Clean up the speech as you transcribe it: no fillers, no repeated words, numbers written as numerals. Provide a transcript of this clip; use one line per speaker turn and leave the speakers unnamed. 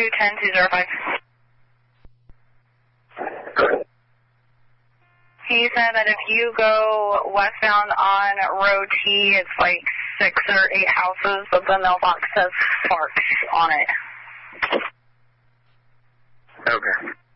102-10-205. He said that if you go westbound on Row T, it's like 6 or 8 houses, but the mailbox says Sparks on it.
Okay.